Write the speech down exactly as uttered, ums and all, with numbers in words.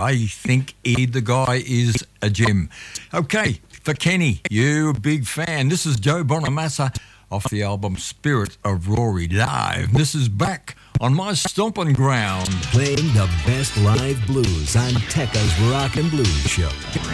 I think Ed, the guy, is a gem. Okay, for Kenny, you a big fan. This is Joe Bonamassa off the album Spirit of Rory Live. This is back on my stomping ground. Playing the best live blues on Tekka's Rock and Blues Show.